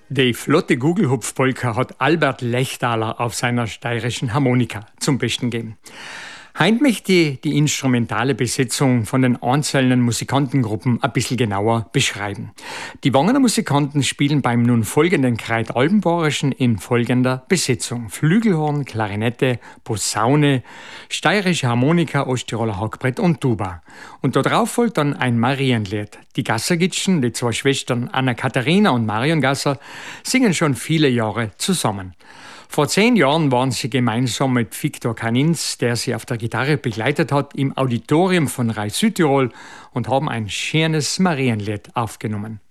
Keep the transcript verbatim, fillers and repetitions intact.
Die flotte Gugelhupf-Polka hat Albert Lechtaler auf seiner steirischen Harmonika zum Besten gegeben. Heint möchte ich die instrumentale Besetzung von den einzelnen Musikantengruppen ein bisschen genauer beschreiben. Die Wangener Musikanten spielen beim nun folgenden Kreit Albenborischen in folgender Besetzung: Flügelhorn, Klarinette, Posaune, steirische Harmonika, Osttiroler Hackbrett und Tuba. Und darauf folgt dann ein Marienlied. Die Gassergitschen, die zwei Schwestern Anna-Katharina und Marion Gasser, singen schon viele Jahre zusammen. Vor zehn Jahren waren sie gemeinsam mit Viktor Kanins, der sie auf der Gitarre begleitet hat, im Auditorium von Reis Südtirol und haben ein schönes Marienlied aufgenommen.